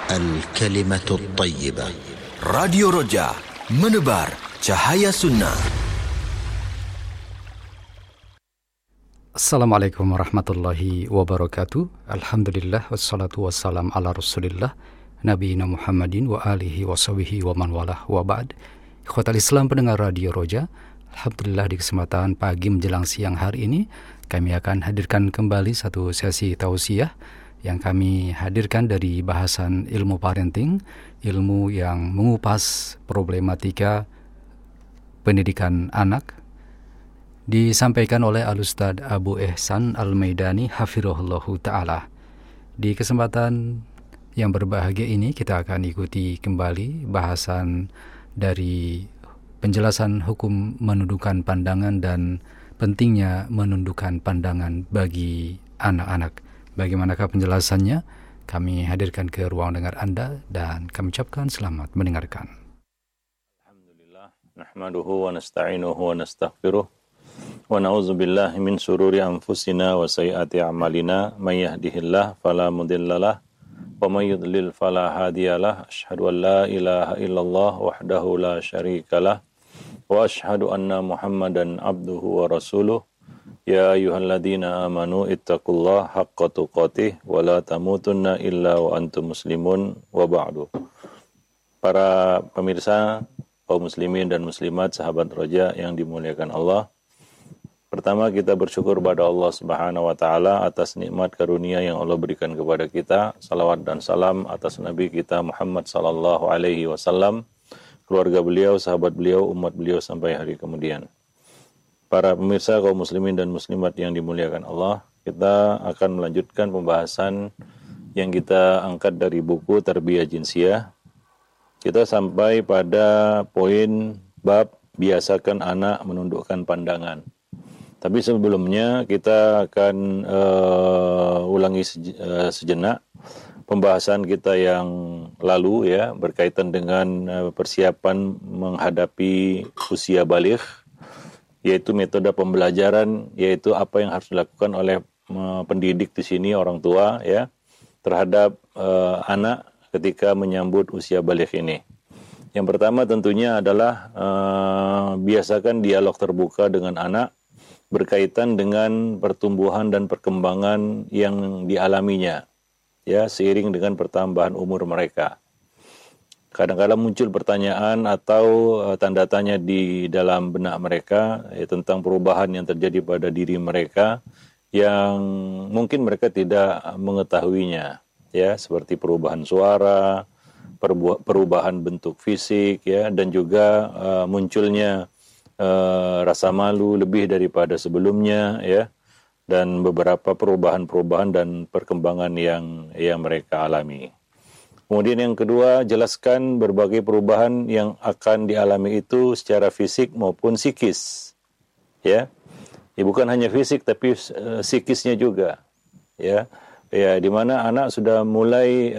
الكلمة الطيبة. Radio Roja, menebar cahaya sunnah. Assalamualaikum warahmatullahi wabarakatuh. Alhamdulillah wassalatu wassalam ala rasulillah Nabiyina Muhammadin wa alihi wa sahbihi wa man walah wa ba'd. Ikhwatal Islam pendengar Radio Roja, alhamdulillah di kesempatan pagi menjelang siang hari ini kami akan hadirkan kembali satu sesi tausiah yang kami hadirkan dari bahasan ilmu parenting, ilmu yang mengupas problematika pendidikan anak, disampaikan oleh Al-Ustadz Abu Ihsan Al-Maidani hafirahullahu ta'ala. Di kesempatan yang berbahagia ini kita akan ikuti kembali bahasan dari penjelasan hukum menundukkan pandangan dan pentingnya menundukkan pandangan bagi anak-anak. Bagaimanakah penjelasannya? Kami hadirkan ke ruang dengar Anda dan kami ucapkan selamat mendengarkan. Alhamdulillah, nahmaduhu wa nasta'inuhu wa nastaghfiruh wa na'udzu billahi min syururi anfusina wa sayyiati a'malina may yahdihillahu fala mudhillalah wa may yudlil fala hadiyalah. Asyhadu an la ilaha illallah wahdahu la syarikalah wa asyhadu anna Muhammadan abduhu wa rasuluh. Ya ayyuhalladzina amanu ittaqullaha haqqa tuqatih wa la tamutunna illa wa antum muslimun wa ba'du. Para pemirsa, kaum muslimin dan muslimat, sahabat Roja yang dimuliakan Allah. Pertama, kita bersyukur pada Allah Subhanahu wa taala atas nikmat karunia yang Allah berikan kepada kita. Salawat dan salam atas Nabi kita Muhammad sallallahu alaihi wasallam, keluarga beliau, sahabat beliau, umat beliau sampai hari kemudian. Para pemirsa kaum muslimin dan muslimat yang dimuliakan Allah, kita akan melanjutkan pembahasan yang kita angkat dari buku Tarbiyah Jinsiyah. Kita sampai pada poin bab biasakan anak menundukkan pandangan. Tapi sebelumnya kita akan ulangi sejenak pembahasan kita yang lalu ya, berkaitan dengan persiapan menghadapi usia baligh, yaitu metode pembelajaran, yaitu apa yang harus dilakukan oleh pendidik di sini, orang tua ya, terhadap anak ketika menyambut usia baligh ini. Yang pertama tentunya adalah biasakan dialog terbuka dengan anak berkaitan dengan pertumbuhan dan perkembangan yang dialaminya ya, seiring dengan pertambahan umur mereka. Kadang-kadang muncul pertanyaan atau tanda tanya di dalam benak mereka ya, tentang perubahan yang terjadi pada diri mereka yang mungkin mereka tidak mengetahuinya ya, seperti perubahan suara, perubahan bentuk fisik ya, dan juga munculnya rasa malu lebih daripada sebelumnya ya, dan beberapa perubahan-perubahan dan perkembangan yang mereka alami. Kemudian yang kedua, jelaskan berbagai perubahan yang akan dialami itu secara fisik maupun psikis. Ya, bukan hanya fisik tapi psikisnya juga. Ya, di mana anak sudah mulai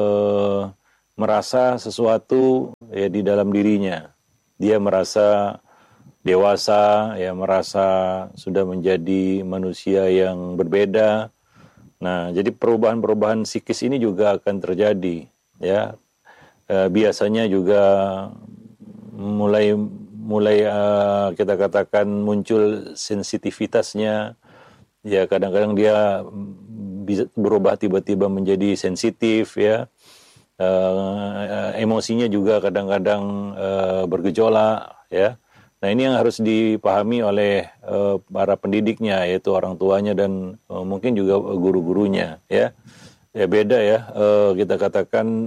merasa sesuatu ya di dalam dirinya. Dia merasa dewasa, ya merasa sudah menjadi manusia yang berbeda. Nah, jadi perubahan-perubahan psikis ini juga akan terjadi. Ya, biasanya juga mulai kita katakan muncul sensitivitasnya. Ya, kadang-kadang dia bisa berubah tiba-tiba menjadi sensitif ya. Emosinya juga kadang-kadang bergejolak ya. Nah, ini yang harus dipahami oleh para pendidiknya, yaitu orang tuanya dan mungkin juga guru-gurunya ya. Ya beda ya, kita katakan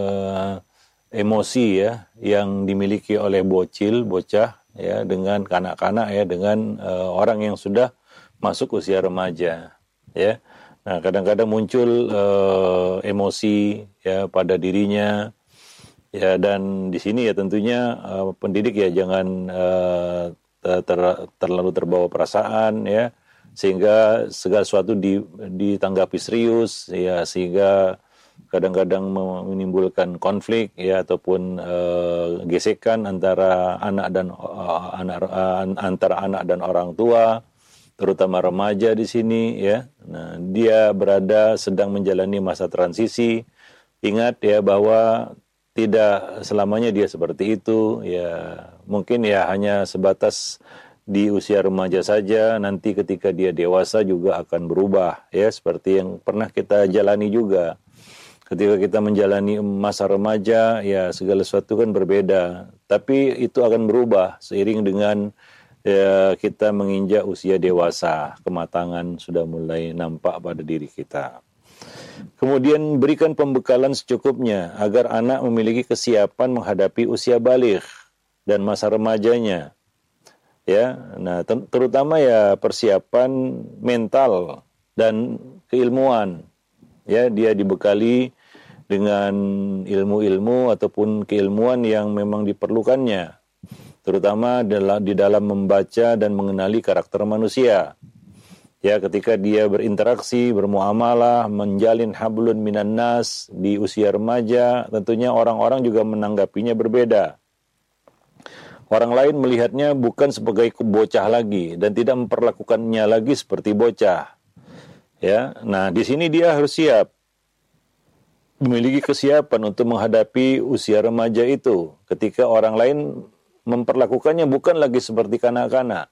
emosi ya yang dimiliki oleh bocah ya dengan kanak-kanak ya, dengan orang yang sudah masuk usia remaja ya. Nah, kadang-kadang muncul emosi ya pada dirinya ya, dan di sini ya tentunya pendidik ya jangan terlalu terbawa perasaan ya, sehingga segala sesuatu ditanggapi serius ya, sehingga kadang-kadang menimbulkan konflik ya, ataupun gesekan antara anak dan orang tua, terutama remaja di sini ya. Nah, dia sedang menjalani masa transisi ingat ya bahwa tidak selamanya dia seperti itu, ya mungkin ya hanya sebatas di usia remaja saja, nanti ketika dia dewasa juga akan berubah, ya seperti yang pernah kita jalani juga. Ketika kita menjalani masa remaja, ya segala sesuatu kan berbeda, tapi itu akan berubah seiring dengan ya, kita menginjak usia dewasa, kematangan sudah mulai nampak pada diri kita. Kemudian berikan pembekalan secukupnya agar anak memiliki kesiapan menghadapi usia baligh dan masa remajanya. Ya, nah terutama ya persiapan mental dan keilmuan. Ya, dia dibekali dengan ilmu-ilmu ataupun keilmuan yang memang diperlukannya, terutama di dalam membaca dan mengenali karakter manusia. Ya, ketika dia berinteraksi, bermuamalah, menjalin hablun minan nas di usia remaja, tentunya orang-orang juga menanggapinya berbeda. Orang lain melihatnya bukan sebagai bocah lagi dan tidak memperlakukannya lagi seperti bocah. Ya, nah di sini dia harus siap, memiliki kesiapan untuk menghadapi usia remaja itu. Ketika orang lain memperlakukannya bukan lagi seperti kanak-kanak,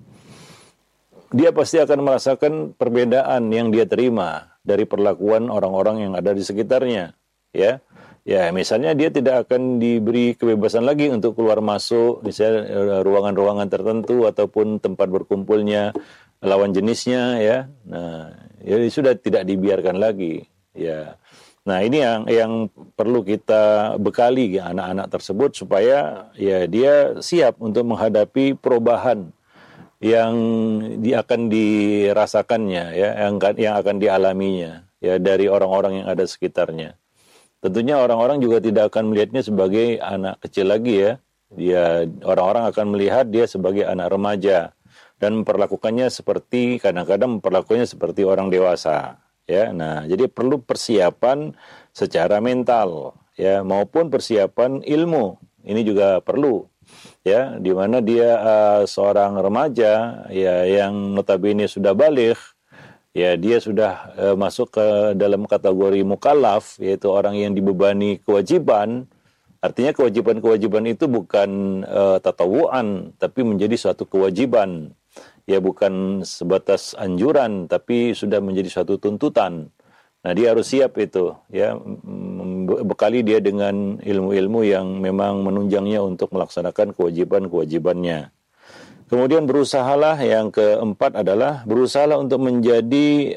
dia pasti akan merasakan perbedaan yang dia terima dari perlakuan orang-orang yang ada di sekitarnya. Ya, misalnya dia tidak akan diberi kebebasan lagi untuk keluar masuk, misalnya ruangan-ruangan tertentu ataupun tempat berkumpulnya lawan jenisnya. Ya, nah, ya sudah tidak dibiarkan lagi. Ya, nah ini yang perlu kita bekali ya, anak-anak tersebut supaya ya dia siap untuk menghadapi perubahan yang akan dirasakannya, ya, yang akan dialaminya, ya, dari orang-orang yang ada sekitarnya. Tentunya orang-orang juga tidak akan melihatnya sebagai anak kecil lagi, ya. Orang-orang akan melihat dia sebagai anak remaja dan memperlakukannya kadang-kadang memperlakukannya seperti orang dewasa, ya. Nah, jadi perlu persiapan secara mental, ya, maupun persiapan ilmu. Ini juga perlu. Ya, di mana dia seorang remaja ya yang notabene sudah baligh, ya dia sudah masuk ke dalam kategori mukallaf, yaitu orang yang dibebani kewajiban. Artinya kewajiban-kewajiban itu bukan tatawuan, tapi menjadi suatu kewajiban. Ya, bukan sebatas anjuran, tapi sudah menjadi suatu tuntutan. Nah, dia harus siap itu, ya, bekali dia dengan ilmu-ilmu yang memang menunjangnya untuk melaksanakan kewajiban-kewajibannya. Kemudian berusahalah, yang keempat adalah berusahalah untuk menjadi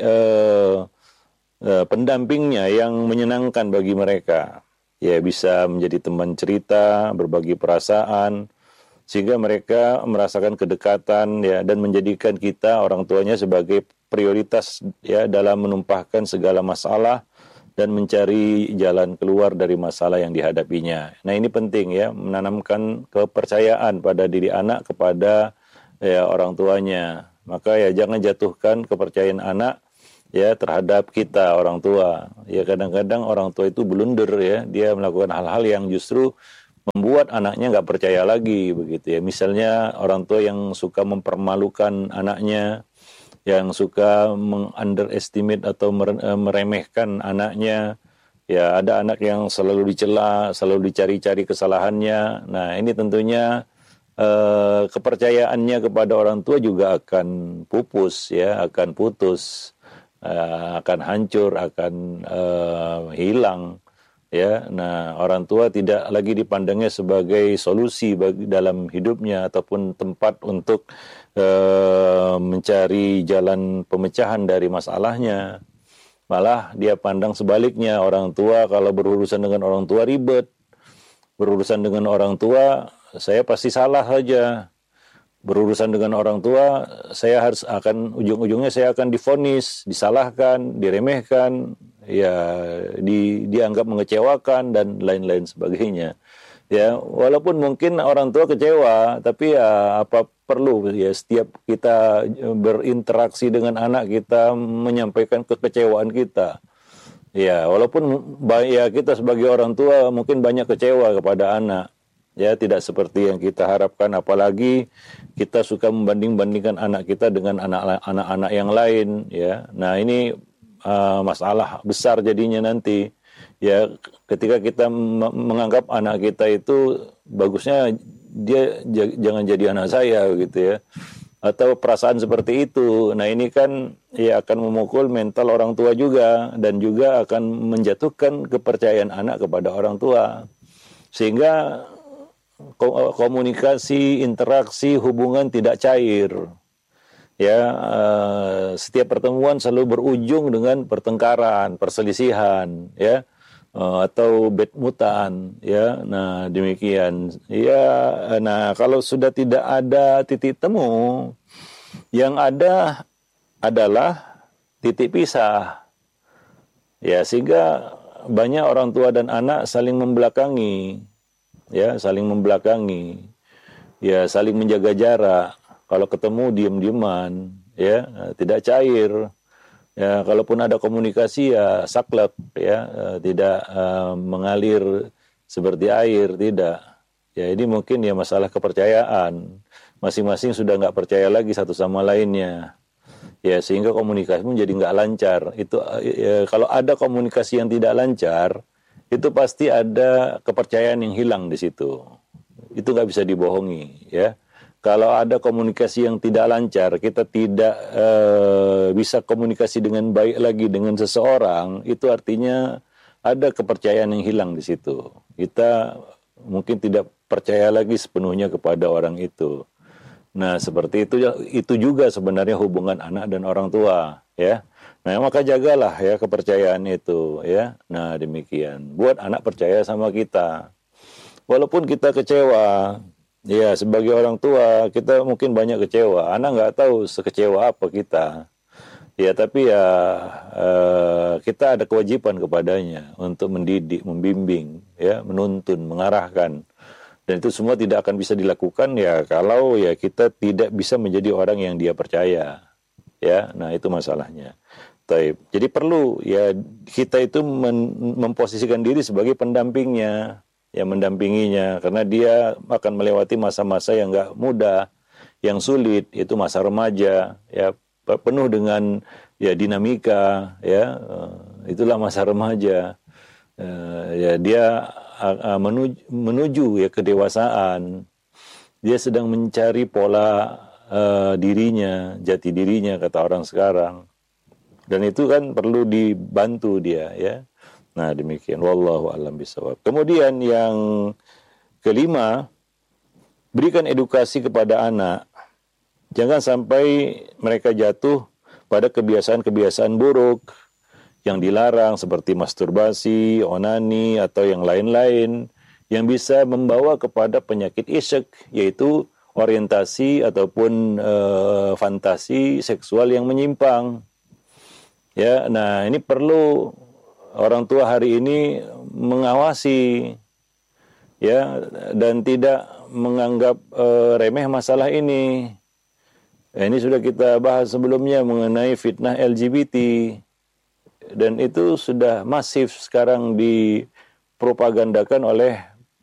pendampingnya yang menyenangkan bagi mereka. Ya, bisa menjadi teman cerita, berbagi perasaan, sehingga mereka merasakan kedekatan, ya, dan menjadikan kita orang tuanya sebagai prioritas, ya, dalam menumpahkan segala masalah dan mencari jalan keluar dari masalah yang dihadapinya. Nah, ini penting, ya, menanamkan kepercayaan pada diri anak kepada, ya, orang tuanya. Maka ya jangan jatuhkan kepercayaan anak, ya, terhadap kita orang tua. Ya, kadang-kadang orang tua itu blunder, ya, dia melakukan hal-hal yang justru membuat anaknya nggak percaya lagi, begitu, ya. Misalnya orang tua yang suka mempermalukan anaknya, yang suka underestimate atau meremehkan anaknya. Ya, ada anak yang selalu dicela, selalu dicari-cari kesalahannya. Nah, ini tentunya kepercayaannya kepada orang tua juga akan pupus, ya, akan putus, akan hancur, akan hilang. Ya, nah orang tua tidak lagi dipandangnya sebagai solusi dalam hidupnya ataupun tempat untuk mencari jalan pemecahan dari masalahnya. Malah dia pandang sebaliknya, orang tua kalau berurusan dengan orang tua ribet, berurusan dengan orang tua saya pasti salah saja, berurusan dengan orang tua saya ujung-ujungnya saya akan divonis, disalahkan, diremehkan, ya, dianggap mengecewakan dan lain-lain sebagainya. Ya, walaupun mungkin orang tua kecewa, tapi ya apa perlu, ya, setiap kita berinteraksi dengan anak kita menyampaikan kekecewaan kita. Ya, walaupun ya kita sebagai orang tua mungkin banyak kecewa kepada anak. Ya, tidak seperti yang kita harapkan, apalagi kita suka membanding-bandingkan anak kita dengan anak-anak yang lain, ya. Nah, ini masalah besar jadinya nanti. Ya, ketika kita menganggap anak kita itu bagusnya dia jangan jadi anak saya gitu ya. Atau perasaan seperti itu. Nah, ini kan ya akan memukul mental orang tua juga dan juga akan menjatuhkan kepercayaan anak kepada orang tua. Sehingga komunikasi, interaksi, hubungan tidak cair. Ya, setiap pertemuan selalu berujung dengan pertengkaran, perselisihan, ya. Atau bedmutan, ya. Nah, demikian. Ya, nah kalau sudah tidak ada titik temu, yang ada adalah titik pisah. Ya, sehingga banyak orang tua dan anak saling membelakangi, ya, saling membelakangi. Ya, saling menjaga jarak. Kalau ketemu diam-diaman, ya, tidak cair. Ya, kalaupun ada komunikasi ya saklek, ya, tidak mengalir seperti air, tidak. Ya, ini mungkin ya masalah kepercayaan. Masing-masing sudah nggak percaya lagi satu sama lainnya. Ya, sehingga komunikasi menjadi nggak lancar. Itu ya, kalau ada komunikasi yang tidak lancar, itu pasti ada kepercayaan yang hilang di situ. Itu nggak bisa dibohongi, ya. Kalau ada komunikasi yang tidak lancar, kita tidak bisa komunikasi dengan baik lagi dengan seseorang, itu artinya ada kepercayaan yang hilang di situ. Kita mungkin tidak percaya lagi sepenuhnya kepada orang itu. Nah, seperti itu juga sebenarnya hubungan anak dan orang tua, ya. Nah, maka jagalah ya kepercayaan itu, ya. Nah, demikian. Buat anak percaya sama kita. Walaupun kita kecewa, ya, sebagai orang tua, kita mungkin banyak kecewa. Anak nggak tahu sekecewa apa kita. Ya, tapi ya kita ada kewajiban kepadanya untuk mendidik, membimbing, ya, menuntun, mengarahkan. Dan itu semua tidak akan bisa dilakukan ya kalau ya kita tidak bisa menjadi orang yang dia percaya. Ya, nah itu masalahnya. Jadi perlu ya kita itu memposisikan diri sebagai pendampingnya, yang mendampinginya, karena dia akan melewati masa-masa yang nggak mudah, yang sulit, itu masa remaja, ya, penuh dengan ya dinamika, ya, itulah masa remaja, ya dia menuju ya kedewasaan, dia sedang mencari pola dirinya, jati dirinya kata orang sekarang, dan itu kan perlu dibantu dia, ya. Nah, demikian. Wallahu a'lam bishawab. Kemudian yang kelima, berikan edukasi kepada anak. Jangan sampai mereka jatuh pada kebiasaan-kebiasaan buruk yang dilarang seperti masturbasi, onani, atau yang lain-lain yang bisa membawa kepada penyakit isyek, yaitu orientasi ataupun fantasi seksual yang menyimpang. Ya, nah ini perlu orang tua hari ini mengawasi, ya, dan tidak menganggap remeh masalah ini. Ini sudah kita bahas sebelumnya mengenai fitnah LGBT, dan itu sudah masif sekarang dipropagandakan oleh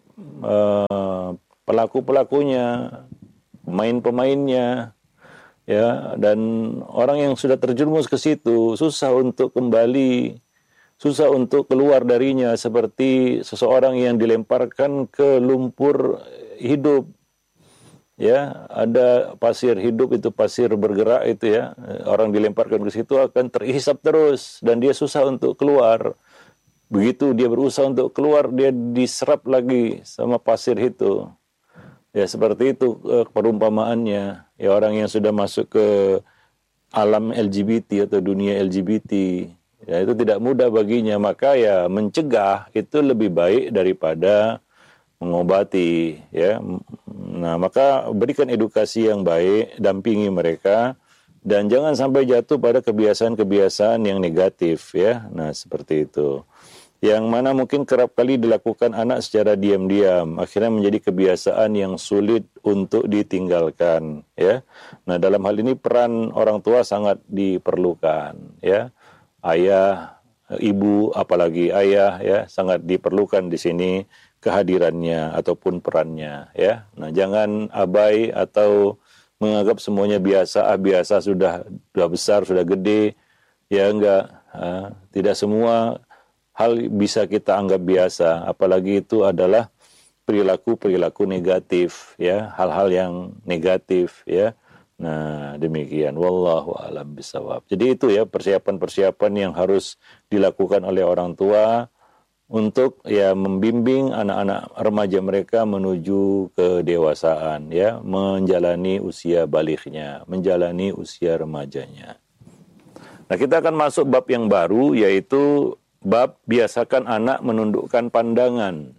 pelaku-pelakunya, pemain-pemainnya, ya, dan orang yang sudah terjerumus ke situ susah untuk kembali. Susah untuk keluar darinya, seperti seseorang yang dilemparkan ke lumpur hidup. Ya, ada pasir hidup, itu pasir bergerak itu, ya. Orang dilemparkan ke situ akan terhisap terus dan dia susah untuk keluar. Begitu dia berusaha untuk keluar, dia diserap lagi sama pasir itu. Ya, seperti itu perumpamaannya. Ya, orang yang sudah masuk ke alam LGBT atau dunia LGBT, ya, itu tidak mudah baginya, maka ya mencegah itu lebih baik daripada mengobati, ya. Nah, maka berikan edukasi yang baik, dampingi mereka, dan jangan sampai jatuh pada kebiasaan-kebiasaan yang negatif, ya. Nah, seperti itu. Yang mana mungkin kerap kali dilakukan anak secara diam-diam, akhirnya menjadi kebiasaan yang sulit untuk ditinggalkan, ya. Nah, dalam hal ini peran orang tua sangat diperlukan, ya. Ayah, ibu, apalagi ayah, ya, sangat diperlukan di sini kehadirannya ataupun perannya, ya. Nah, jangan abai atau menganggap semuanya biasa, biasa, sudah besar, sudah gede, ya, enggak. Tidak semua hal bisa kita anggap biasa, apalagi itu adalah perilaku negatif, ya, hal-hal yang negatif, ya. Nah, demikian. Wallahu a'lam bishawab. Jadi itu ya persiapan-persiapan yang harus dilakukan oleh orang tua untuk ya membimbing anak-anak remaja mereka menuju kedewasaan, ya, menjalani usia balighnya, menjalani usia remajanya. Nah, kita akan masuk bab yang baru, yaitu bab biasakan anak menundukkan pandangan.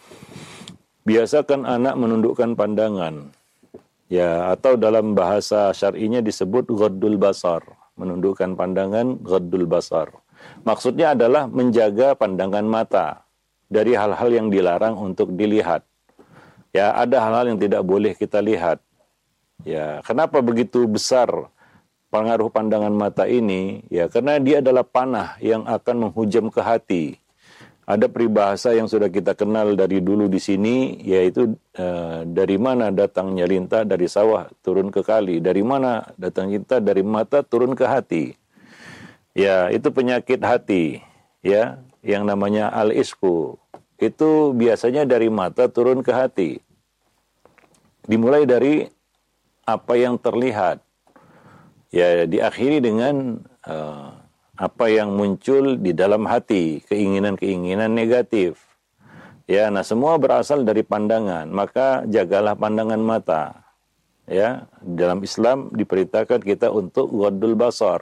Biasakan anak menundukkan pandangan. Ya, atau dalam bahasa syar'inya disebut ghaddul basar, menundukkan pandangan, ghaddul basar. Maksudnya adalah menjaga pandangan mata dari hal-hal yang dilarang untuk dilihat. Ya, ada hal-hal yang tidak boleh kita lihat. Ya, kenapa begitu besar pengaruh pandangan mata ini? Ya, karena dia adalah panah yang akan menghujam ke hati. Ada peribahasa yang sudah kita kenal dari dulu di sini, yaitu dari mana datangnya lintah, dari sawah turun ke kali. Dari mana datang lintah, dari mata turun ke hati. Ya, itu penyakit hati, ya, yang namanya al-isku. Itu biasanya dari mata turun ke hati. Dimulai dari apa yang terlihat. Ya, diakhiri dengan apa yang muncul di dalam hati, keinginan-keinginan negatif. Ya, nah semua berasal dari pandangan, maka jagalah pandangan mata. Ya, dalam Islam diperintahkan kita untuk ghaddul basar.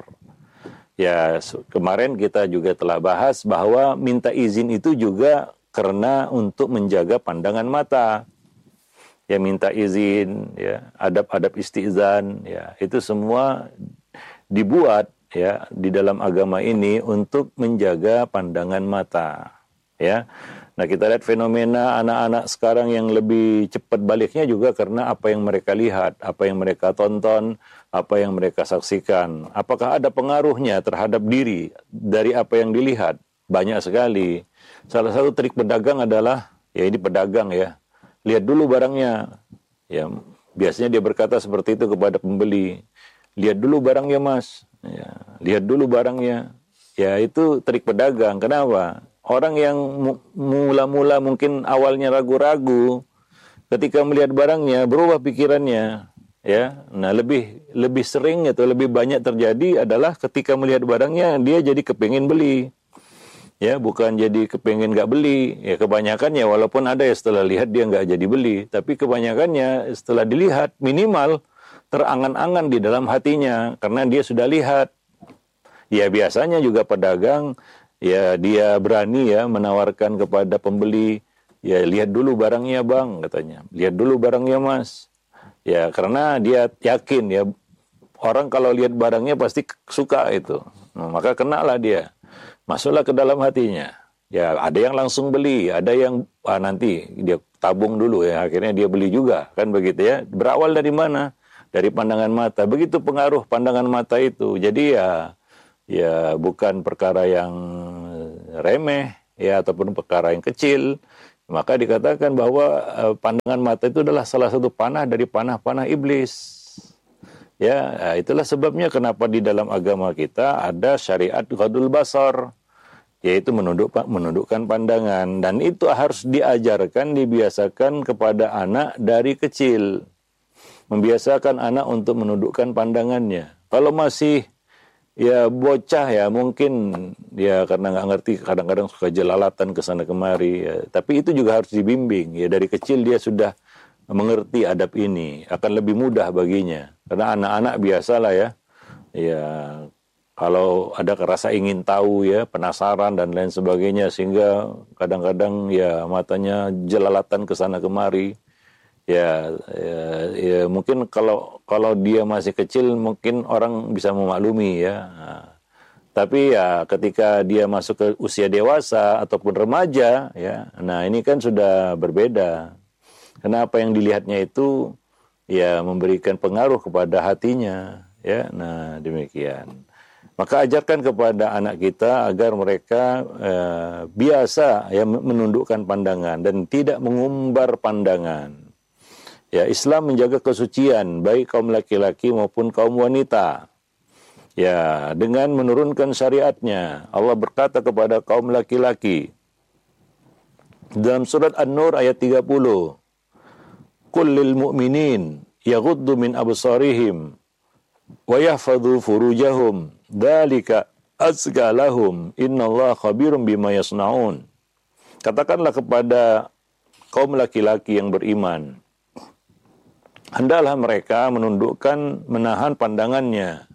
Ya, kemarin kita juga telah bahas bahwa minta izin itu juga karena untuk menjaga pandangan mata. Ya, minta izin, ya, adab-adab istizan, ya, itu semua dibuat ya di dalam agama ini untuk menjaga pandangan mata, ya. Nah, kita lihat fenomena anak-anak sekarang yang lebih cepat baliknya juga karena apa yang mereka lihat, apa yang mereka tonton, apa yang mereka saksikan. Apakah ada pengaruhnya terhadap diri dari apa yang dilihat? Banyak sekali. Salah satu trik pedagang adalah, ya ini pedagang ya, lihat dulu barangnya. Ya, biasanya dia berkata seperti itu kepada pembeli. Lihat dulu barangnya, Mas. Ya, lihat dulu barangnya. Ya, itu trik pedagang. Kenapa? Orang yang mula-mula mungkin awalnya ragu-ragu, ketika melihat barangnya berubah pikirannya. Ya, nah lebih sering atau lebih banyak terjadi adalah ketika melihat barangnya dia jadi kepingin beli. Ya, bukan jadi kepingin nggak beli. Ya, kebanyakannya walaupun ada ya setelah lihat dia nggak jadi beli, tapi kebanyakannya setelah dilihat minimal terangan-angan di dalam hatinya karena dia sudah lihat. Ya, biasanya juga pedagang ya dia berani ya menawarkan kepada pembeli, ya lihat dulu barangnya Bang, katanya. Lihat dulu barangnya Mas. Ya, karena dia yakin ya orang kalau lihat barangnya pasti suka itu. Nah, maka kenalah dia. Masuklah ke dalam hatinya. Ya, ada yang langsung beli, ada yang nanti dia tabung dulu ya, akhirnya dia beli juga, kan begitu ya. Berawal dari mana? Dari pandangan mata. Begitu pengaruh pandangan mata itu. Jadi ya bukan perkara yang remeh ya ataupun perkara yang kecil. Maka dikatakan bahwa pandangan mata itu adalah salah satu panah dari panah-panah iblis. Ya, itulah sebabnya kenapa di dalam agama kita ada syariat ghadul basar, yaitu menundukkan pandangan, dan itu harus diajarkan, dibiasakan kepada anak dari kecil. Membiasakan anak untuk menundukkan pandangannya. Kalau masih ya bocah ya mungkin ya karena nggak ngerti kadang-kadang suka jelalatan ke sana kemari ya. Tapi itu juga harus dibimbing ya, dari kecil dia sudah mengerti adab ini akan lebih mudah baginya karena anak-anak biasalah ya kalau ada rasa ingin tahu ya, penasaran dan lain sebagainya sehingga kadang-kadang ya matanya jelalatan ke sana kemari. Ya, mungkin kalau dia masih kecil mungkin orang bisa memaklumi ya. Nah, tapi ya ketika dia masuk ke usia dewasa ataupun remaja ya, nah ini kan sudah berbeda. Karena apa yang dilihatnya itu ya memberikan pengaruh kepada hatinya ya. Nah, demikian. Maka ajarkan kepada anak kita agar mereka biasa ya menundukkan pandangan dan tidak mengumbar pandangan. Ya, Islam menjaga kesucian baik kaum laki-laki maupun kaum wanita. Ya, dengan menurunkan syariatnya, Allah berkata kepada kaum laki-laki dalam surat An-Nur ayat 30, "Qul lil mu'minin yaghuddu min absarihim wa yahfadhu furujahum, dzalika azka lahum, innallaha khabirum bima yasnaun." Katakanlah kepada kaum laki-laki yang beriman, hendaklah mereka menahan pandangannya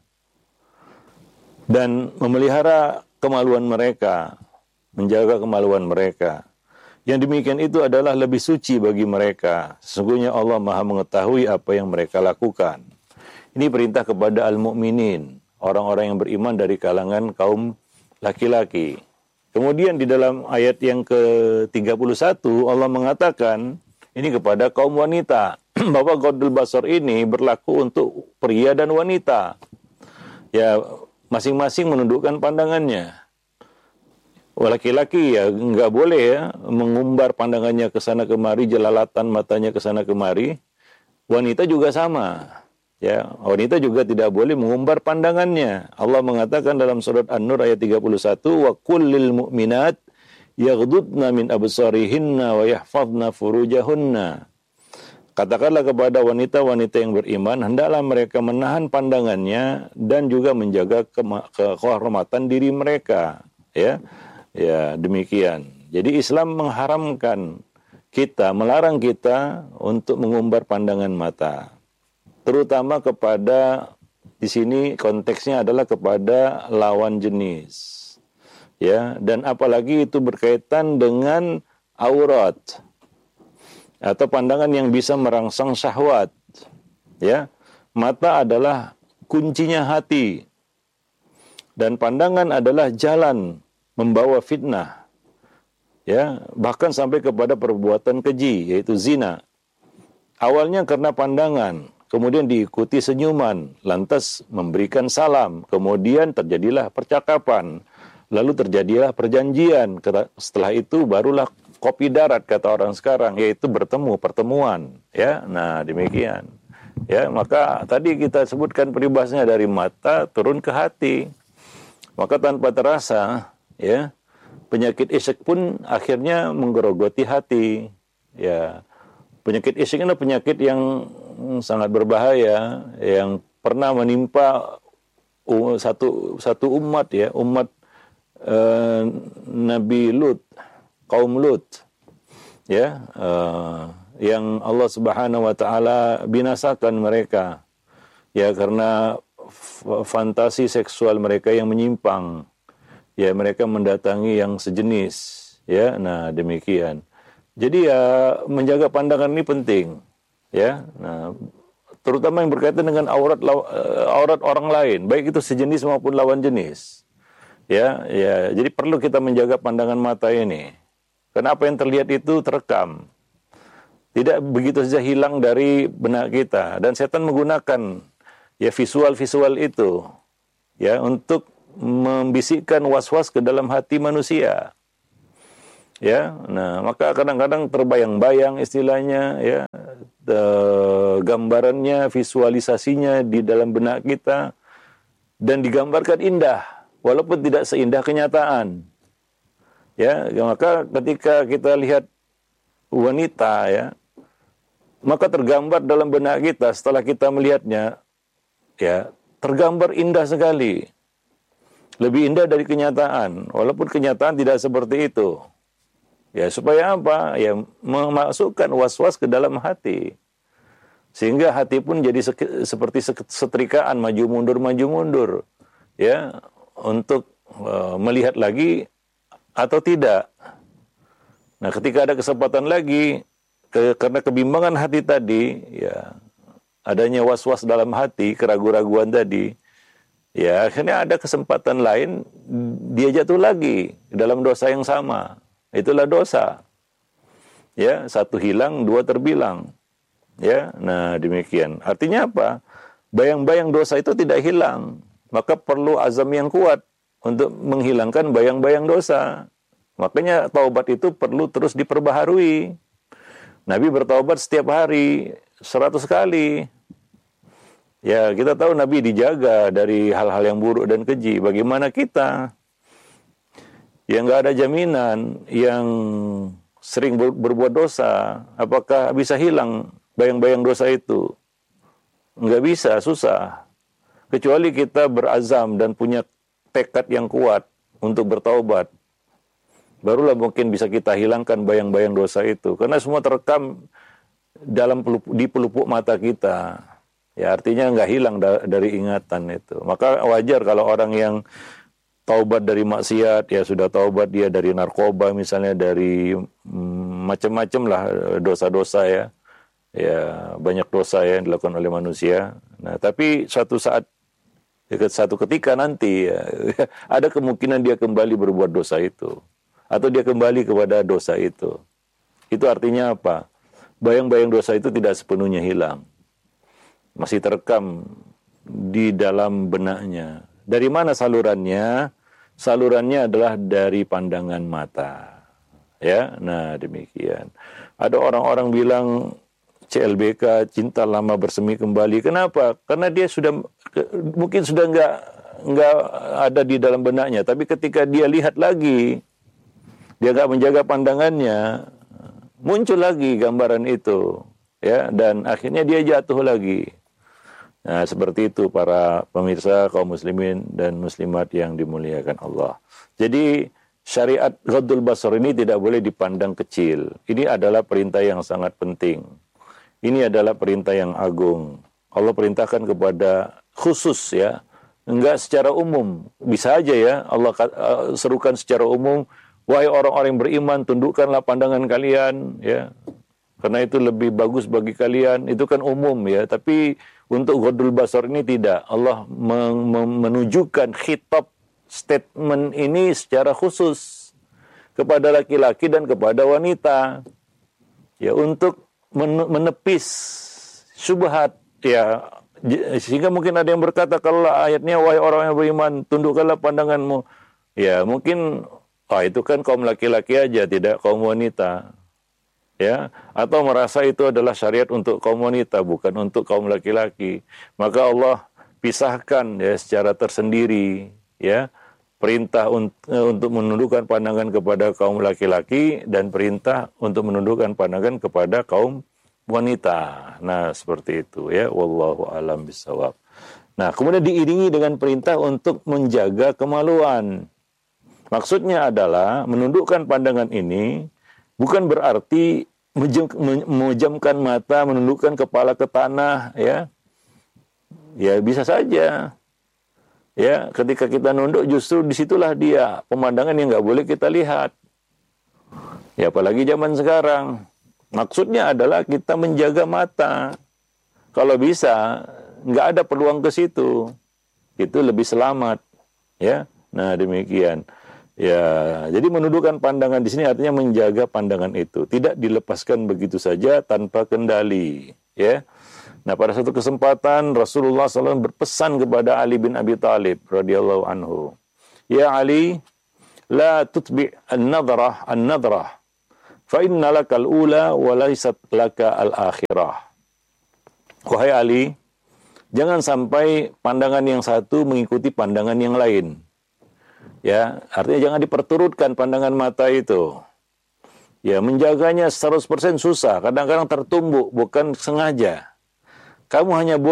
dan memelihara kemaluan mereka, menjaga kemaluan mereka. Yang demikian itu adalah lebih suci bagi mereka. Sesungguhnya Allah Maha mengetahui apa yang mereka lakukan. Ini perintah kepada al-mu'minin, orang-orang yang beriman dari kalangan kaum laki-laki. Kemudian di dalam ayat yang ke-31 Allah mengatakan ini kepada kaum wanita, bahwa ghaddul basar ini berlaku untuk pria dan wanita. Ya, masing-masing menundukkan pandangannya. Laki-laki ya nggak boleh ya mengumbar pandangannya ke sana kemari, jelalatan matanya ke sana kemari. Wanita juga sama. Ya, wanita juga tidak boleh mengumbar pandangannya. Allah mengatakan dalam surat An-Nur ayat 31, "Wa kullil mu'minat yaghdudna min absarihinna wa yahfazna furujahunna." Katakanlah kepada wanita-wanita yang beriman, hendaklah mereka menahan pandangannya dan juga menjaga kehormatan diri mereka. Ya, demikian. Jadi Islam mengharamkan kita, melarang kita untuk mengumbar pandangan mata. Terutama kepada, di sini konteksnya adalah kepada lawan jenis. Ya, dan apalagi itu berkaitan dengan aurat atau pandangan yang bisa merangsang syahwat. Ya, mata adalah kuncinya hati. Dan pandangan adalah jalan membawa fitnah. Ya, bahkan sampai kepada perbuatan keji, yaitu zina. Awalnya karena pandangan, kemudian diikuti senyuman, lantas memberikan salam, kemudian terjadilah percakapan, lalu terjadilah perjanjian. Setelah itu barulah kopi darat kata orang sekarang, yaitu pertemuan. Ya, nah demikian. Ya, maka tadi kita sebutkan peribahasanya dari mata turun ke hati. Maka tanpa terasa, ya, penyakit isyik pun akhirnya menggerogoti hati. Ya, penyakit isyik ini penyakit yang sangat berbahaya, yang pernah menimpa satu umat, ya, umat Nabi Lut, kaum Lut, ya, yang Allah Subhanahu wa taala binasakan mereka, ya, karena fantasi seksual mereka yang menyimpang. Ya, mereka mendatangi yang sejenis, ya. Nah, demikian. Jadi ya menjaga pandangan ini penting, ya. Nah, terutama yang berkaitan dengan aurat orang lain, baik itu sejenis maupun lawan jenis. Ya, jadi perlu kita menjaga pandangan mata ini. Karena apa yang terlihat itu terekam. Tidak begitu saja hilang dari benak kita, dan setan menggunakan ya visual-visual itu ya untuk membisikkan was-was ke dalam hati manusia. Ya, nah maka kadang-kadang terbayang-bayang istilahnya, ya, gambarannya, visualisasinya di dalam benak kita dan digambarkan indah walaupun tidak seindah kenyataan. Ya, maka ketika kita lihat wanita, ya, maka tergambar dalam benak kita setelah kita melihatnya, ya, tergambar indah sekali. Lebih indah dari kenyataan, walaupun kenyataan tidak seperti itu. Ya, supaya apa? Ya, memasukkan was-was ke dalam hati. Sehingga hati pun jadi seperti setrikaan, maju mundur. Ya, untuk melihat lagi atau tidak. Nah, ketika ada kesempatan lagi, karena kebimbangan hati tadi, ya, adanya was-was dalam hati, keraguan-raguan tadi, ya, akhirnya ada kesempatan lain, dia jatuh lagi dalam dosa yang sama. Itulah dosa. Ya, satu hilang, dua terbilang. Ya, nah demikian. Artinya apa? Bayang-bayang dosa itu tidak hilang. Maka perlu azam yang kuat untuk menghilangkan bayang-bayang dosa. Makanya taubat itu perlu terus diperbaharui. Nabi bertaubat setiap hari 100 kali. Ya, kita tahu Nabi dijaga dari hal-hal yang buruk dan keji. Bagaimana kita yang nggak ada jaminan, yang sering berbuat dosa, apakah bisa hilang bayang-bayang dosa itu? Nggak bisa, susah. Kecuali kita berazam dan punya tekad yang kuat untuk bertaubat. Barulah mungkin bisa kita hilangkan bayang-bayang dosa itu. Karena semua terekam di pelupuk mata kita. Ya, artinya nggak hilang dari ingatan itu. Maka wajar kalau orang yang taubat dari maksiat, ya sudah taubat dia dari narkoba misalnya, dari macam-macam lah dosa-dosa ya. Ya, banyak dosa yang dilakukan oleh manusia. Nah, tapi suatu saat, satu ketika nanti ya, ada kemungkinan dia kembali berbuat dosa itu. Atau dia kembali kepada dosa itu. Itu artinya apa? Bayang-bayang dosa itu tidak sepenuhnya hilang. Masih terekam di dalam benaknya. Dari mana salurannya? Salurannya adalah dari pandangan mata. Ya, nah demikian. Ada orang-orang bilang CLBK, cinta lama bersemi kembali. Kenapa? Karena dia sudah mungkin sudah nggak ada di dalam benaknya. Tapi ketika dia lihat lagi, dia nggak menjaga pandangannya, muncul lagi gambaran itu, ya, dan akhirnya dia jatuh lagi. Nah, seperti itu para pemirsa kaum muslimin dan muslimat yang dimuliakan Allah. Jadi syariat ghaddul basar ini tidak boleh dipandang kecil. Ini adalah perintah yang sangat penting. Ini adalah perintah yang agung. Allah perintahkan kepada khusus ya, enggak secara umum. Bisa aja ya Allah serukan secara umum, wahai orang-orang yang beriman, tundukkanlah pandangan kalian ya. Karena itu lebih bagus bagi kalian, itu kan umum ya. Tapi untuk ghaddul basar ini tidak. Allah menunjukkan khitab statement ini secara khusus kepada laki-laki dan kepada wanita. Ya, untuk menepis syubhat ya. Sehingga mungkin ada yang berkata kalau ayatnya wahai orang yang beriman, tundukkanlah pandanganmu. Ya, mungkin itu kan kaum laki-laki aja, tidak kaum wanita. Ya, atau merasa itu adalah syariat untuk kaum wanita, bukan untuk kaum laki-laki. Maka Allah pisahkan ya secara tersendiri ya, perintah untuk menundukkan pandangan kepada kaum laki-laki dan perintah untuk menundukkan pandangan kepada kaum wanita. Nah, seperti itu ya, wallahu alam bisawab. Nah, kemudian diiringi dengan perintah untuk menjaga kemaluan. Maksudnya adalah menundukkan pandangan ini bukan berarti memejamkan mata, menundukkan kepala ke tanah, ya. Ya bisa saja. Ya, ketika kita nunduk justru disitulah dia pemandangan yang nggak boleh kita lihat. Ya, apalagi zaman sekarang. Maksudnya adalah kita menjaga mata. Kalau bisa, nggak ada peluang ke situ. Itu lebih selamat. Ya, nah demikian. Ya, jadi menundukkan pandangan di sini artinya menjaga pandangan itu, tidak dilepaskan begitu saja tanpa kendali. Ya, nah pada satu kesempatan Rasulullah SAW berpesan kepada Ali bin Abi Thalib radhiyallahu anhu, ya Ali, la tutbi an-nadrah, fa inna lakal ula wa laysat laka al-akhirah. Wahai Ali, jangan sampai pandangan yang satu mengikuti pandangan yang lain. Ya, artinya jangan diperturutkan pandangan mata itu. Ya, menjaganya 100% susah, kadang-kadang tertumbuk, bukan sengaja. Kamu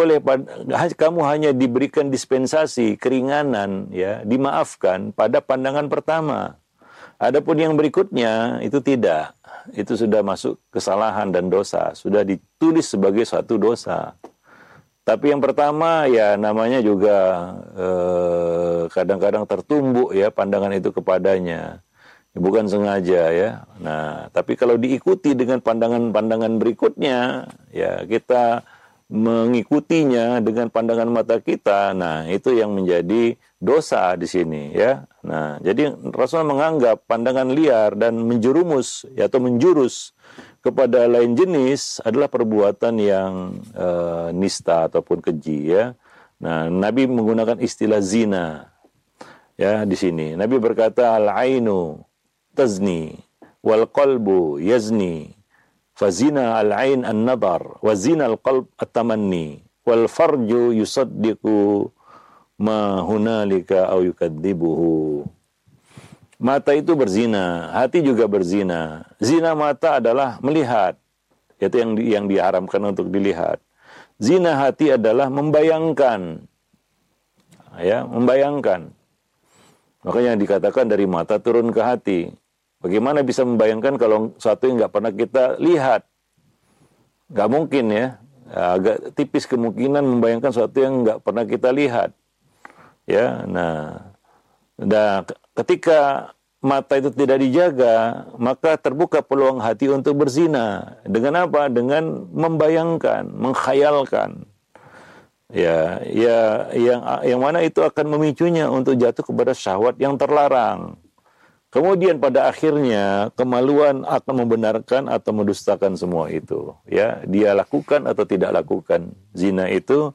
hanya diberikan dispensasi, keringanan, ya, dimaafkan pada pandangan pertama. Adapun yang berikutnya itu tidak. Itu sudah masuk kesalahan dan dosa, sudah ditulis sebagai suatu dosa. Tapi yang pertama ya namanya juga kadang-kadang tertumbuk ya pandangan itu kepadanya. Bukan sengaja ya. Nah, tapi kalau diikuti dengan pandangan-pandangan berikutnya, ya kita mengikutinya dengan pandangan mata kita. Nah, itu yang menjadi dosa di sini ya. Nah, jadi Rasulullah menganggap pandangan liar dan menjerumus ya, atau menjurus kepada lain jenis adalah perbuatan yang nista ataupun keji ya. Nah, Nabi menggunakan istilah zina ya di sini. Nabi berkata al-ainu tazni wal qalbu yazni. Fazina al-ain an-nadar wa zina al-qalb at-tamanni wal farju yusaddiqu ma hunalika aw yukadzibuhu. Mata itu berzina, hati juga berzina. Zina mata adalah melihat, itu yang diharamkan untuk dilihat. Zina hati adalah membayangkan, ya, membayangkan. Makanya dikatakan dari mata turun ke hati. Bagaimana bisa membayangkan kalau sesuatu yang nggak pernah kita lihat? Nggak mungkin ya. Agak tipis kemungkinan membayangkan sesuatu yang nggak pernah kita lihat. Ya, nah ketika mata itu tidak dijaga, maka terbuka peluang hati untuk berzina. Dengan apa? Dengan membayangkan, mengkhayalkan. Ya, yang mana itu akan memicunya untuk jatuh kepada syahwat yang terlarang. Kemudian pada akhirnya kemaluan akan membenarkan atau mendustakan semua itu. Ya, dia lakukan atau tidak lakukan zina itu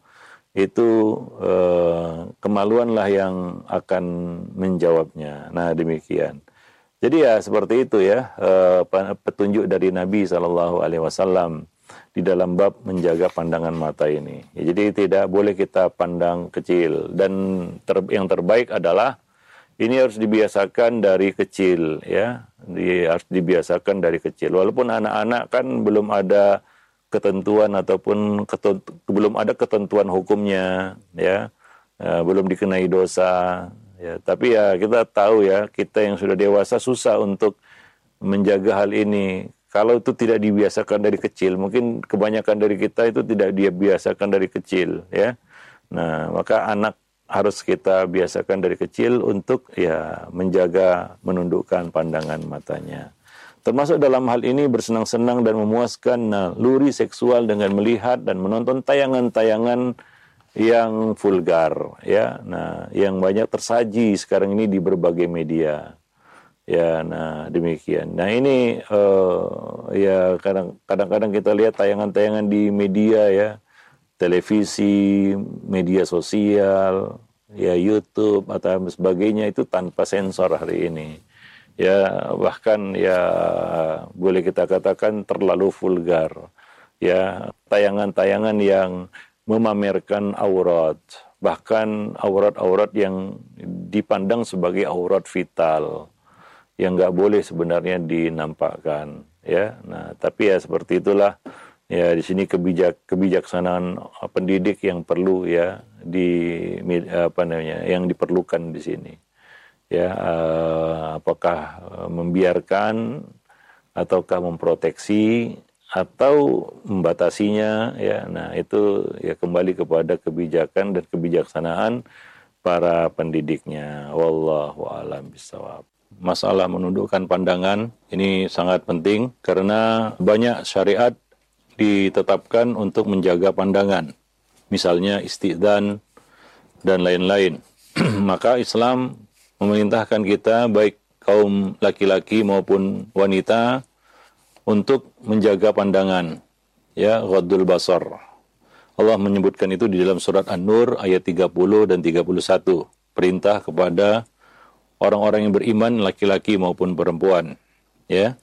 kemaluanlah yang akan menjawabnya. Nah, demikian. Jadi ya seperti itu ya, petunjuk dari Nabi SAW di dalam bab menjaga pandangan mata ini. Ya, jadi tidak boleh kita pandang kecil, dan yang terbaik adalah ini harus dibiasakan dari kecil ya, harus dibiasakan dari kecil. Walaupun anak-anak kan belum ada ketentuan ataupun belum ada ketentuan hukumnya ya, belum dikenai dosa ya, tapi ya kita tahu ya, kita yang sudah dewasa susah untuk menjaga hal ini kalau itu tidak dibiasakan dari kecil. Mungkin kebanyakan dari kita itu tidak dibiasakan dari kecil ya. Nah, maka anak harus kita biasakan dari kecil untuk ya menjaga, menundukkan pandangan matanya. Termasuk dalam hal ini bersenang-senang dan memuaskan naluri seksual dengan melihat dan menonton tayangan-tayangan yang vulgar ya. Nah, yang banyak tersaji sekarang ini di berbagai media. Ya, nah demikian. Nah, ini ya kadang-kadang kita lihat tayangan-tayangan di media ya, televisi, media sosial, ya YouTube atau sebagainya, itu tanpa sensor hari ini. Ya, bahkan ya boleh kita katakan terlalu vulgar. Ya, tayangan-tayangan yang memamerkan aurat, bahkan aurat-aurat yang dipandang sebagai aurat vital, yang nggak boleh sebenarnya dinampakkan. Ya, nah tapi ya seperti itulah. Ya, di sini kebijaksanaan pendidik yang perlu ya yang diperlukan di sini. Ya, apakah membiarkan ataukah memproteksi atau membatasinya ya. Nah, itu ya kembali kepada kebijakan dan kebijaksanaan para pendidiknya. Wallahu a'lam bishawab. Masalah menundukkan pandangan ini sangat penting karena banyak syariat ditetapkan untuk menjaga pandangan. Misalnya istidzan dan lain-lain. Maka Islam memerintahkan kita, baik kaum laki-laki maupun wanita, untuk menjaga pandangan, ya, ghaddul basar. Allah menyebutkan itu di dalam surat An-Nur ayat 30 dan 31. Perintah kepada orang-orang yang beriman, laki-laki maupun perempuan, ya.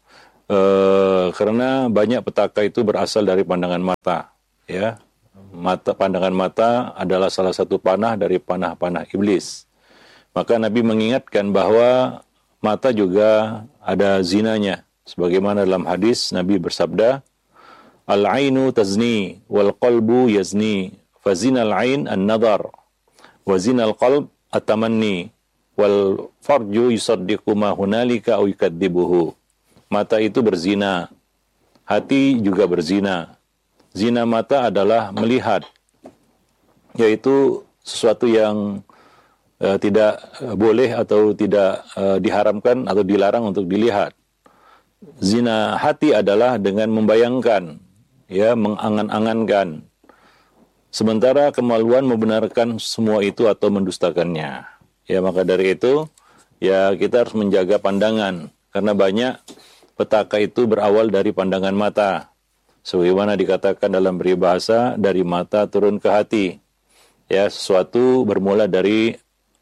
Karena banyak petaka itu berasal dari pandangan mata, ya. Pandangan mata adalah salah satu panah dari panah-panah iblis. Maka Nabi mengingatkan bahwa mata juga ada zinanya. Sebagaimana dalam hadis Nabi bersabda, "Al-ainu tazni wal qalbu yazni, fa zinal ain an-nadhar, wa zinal qalb at-tamanni, wal farju yusaddiqu ma hunalika aw yukadzibuhu." Mata itu berzina, hati juga berzina. Zina mata adalah melihat, yaitu sesuatu yang tidak boleh atau tidak diharamkan atau dilarang untuk dilihat. Zina hati adalah dengan membayangkan, ya, mengangan-angankan. Sementara kemaluan membenarkan semua itu atau mendustakannya. Ya, maka dari itu, ya kita harus menjaga pandangan, karena banyak petaka itu berawal dari pandangan mata. Sebagaimana dikatakan dalam peribahasa, dari mata turun ke hati. Ya, sesuatu bermula dari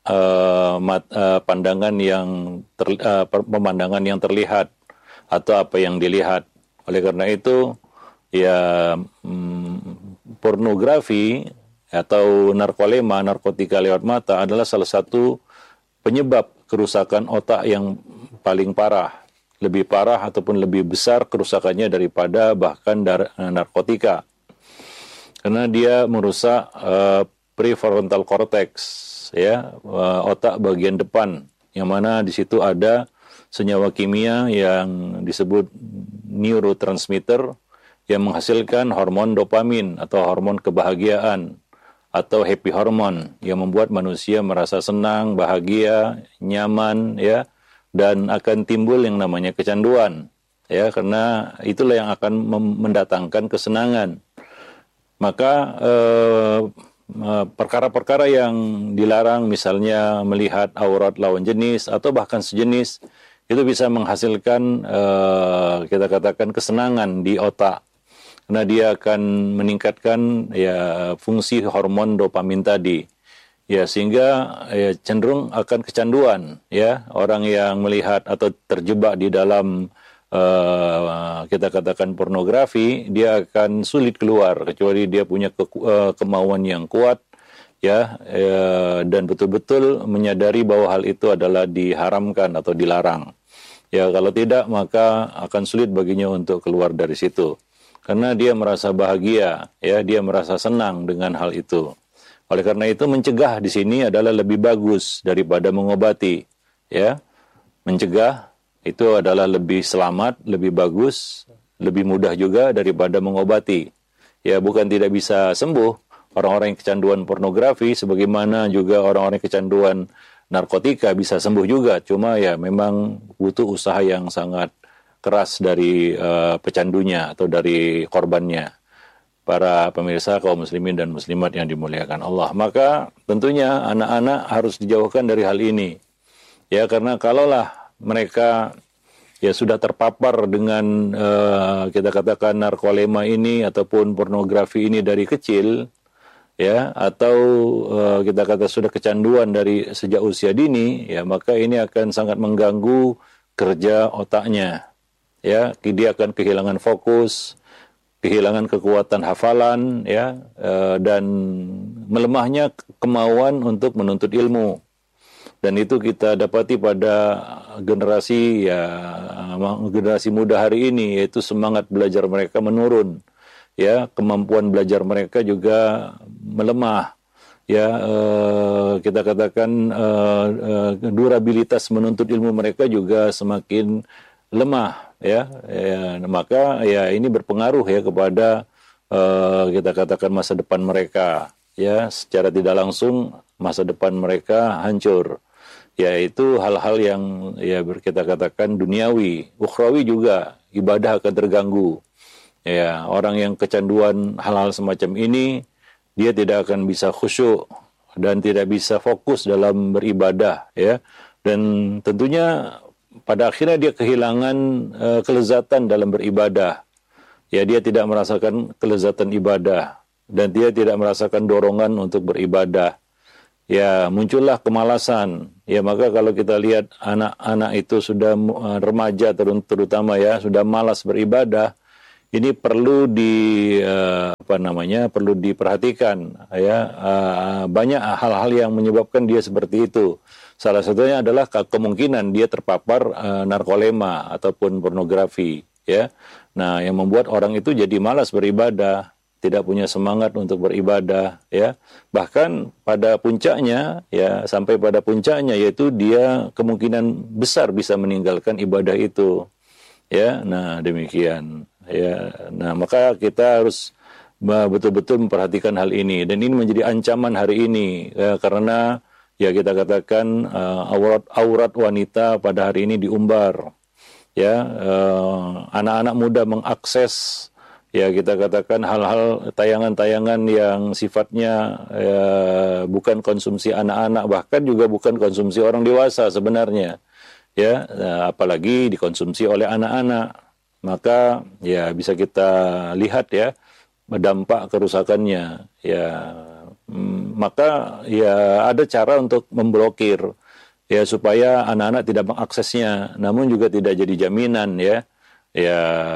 pandangan pemandangan yang terlihat atau apa yang dilihat. Oleh karena itu, ya pornografi atau narkolema, narkotika lewat mata adalah salah satu penyebab kerusakan otak yang paling parah, lebih parah ataupun lebih besar kerusakannya daripada bahkan narkotika. Karena dia merusak prefrontal cortex, ya, otak bagian depan, yang mana di situ ada senyawa kimia yang disebut neurotransmitter yang menghasilkan hormon dopamin atau hormon kebahagiaan atau happy hormone yang membuat manusia merasa senang, bahagia, nyaman, ya, dan akan timbul yang namanya kecanduan, ya, karena itulah yang akan mendatangkan kesenangan. Maka perkara-perkara yang dilarang, misalnya melihat aurat lawan jenis atau bahkan sejenis, itu bisa menghasilkan kita katakan kesenangan di otak. Karena dia akan meningkatkan ya fungsi hormon dopamin tadi, ya, sehingga ya, cenderung akan kecanduan, ya, orang yang melihat atau terjebak di dalam kita katakan pornografi, dia akan sulit keluar kecuali dia punya kemauan yang kuat, ya, dan betul-betul menyadari bahwa hal itu adalah diharamkan atau dilarang. Ya, kalau tidak maka akan sulit baginya untuk keluar dari situ. Karena dia merasa bahagia, ya, dia merasa senang dengan hal itu. Oleh karena itu mencegah di sini adalah lebih bagus daripada mengobati, ya. Mencegah itu adalah lebih selamat, lebih bagus, lebih mudah juga daripada mengobati. Ya, bukan tidak bisa sembuh orang-orang yang kecanduan pornografi, sebagaimana juga orang-orang yang kecanduan narkotika bisa sembuh juga. Cuma ya memang butuh usaha yang sangat keras dari pecandunya atau dari korbannya. Para pemirsa kaum muslimin dan muslimat yang dimuliakan Allah. Maka tentunya anak-anak harus dijauhkan dari hal ini. Ya, karena kalaulah mereka ya sudah terpapar dengan kita katakan narkolema ini ataupun pornografi ini dari kecil, ya, atau kita kata sudah kecanduan dari sejak usia dini, ya, maka ini akan sangat mengganggu kerja otaknya. Ya, dia akan kehilangan fokus, kehilangan kekuatan hafalan, ya, dan melemahnya kemauan untuk menuntut ilmu. Dan itu kita dapati pada generasi muda hari ini, yaitu semangat belajar mereka menurun, ya, kemampuan belajar mereka juga melemah, ya, kita katakan durabilitas menuntut ilmu mereka juga semakin lemah. Ya, maka ya ini berpengaruh ya kepada kita katakan masa depan mereka, ya, secara tidak langsung masa depan mereka hancur, yaitu hal-hal yang ya kita katakan duniawi, ukhrawi juga, ibadah akan terganggu, ya. Orang yang kecanduan hal-hal semacam ini, dia tidak akan bisa khusyuk dan tidak bisa fokus dalam beribadah, ya, dan tentunya pada akhirnya dia kehilangan kelezatan dalam beribadah. Ya, dia tidak merasakan kelezatan ibadah dan dia tidak merasakan dorongan untuk beribadah. Ya, muncullah kemalasan. Ya, maka kalau kita lihat anak-anak itu sudah remaja terutama, ya, sudah malas beribadah, ini perlu perlu diperhatikan, ya. Banyak hal-hal yang menyebabkan dia seperti itu. Salah satunya adalah kemungkinan dia terpapar narkolema ataupun pornografi, ya. Nah, yang membuat orang itu jadi malas beribadah, tidak punya semangat untuk beribadah, ya. Bahkan pada puncaknya, ya, sampai pada puncaknya, yaitu dia kemungkinan besar bisa meninggalkan ibadah itu, ya. Nah, demikian, ya. Nah, maka kita harus betul-betul memperhatikan hal ini, dan ini menjadi ancaman hari ini, ya, karena ya kita katakan aurat wanita pada hari ini diumbar, ya. Anak-anak muda mengakses, ya, kita katakan hal-hal tayangan-tayangan yang sifatnya bukan konsumsi anak-anak, bahkan juga bukan konsumsi orang dewasa sebenarnya, ya, apalagi dikonsumsi oleh anak-anak. Maka ya bisa kita lihat, ya, dampak kerusakannya, ya. Maka ya ada cara untuk memblokir, ya, supaya anak-anak tidak mengaksesnya, namun juga tidak jadi jaminan, ya,